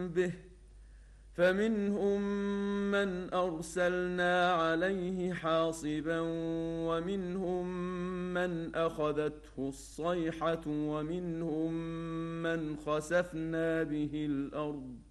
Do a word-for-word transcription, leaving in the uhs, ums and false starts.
به فمنهم من أرسلنا عليه حاصبا ومنهم من أخذته الصيحة ومنهم من خسفنا به الأرض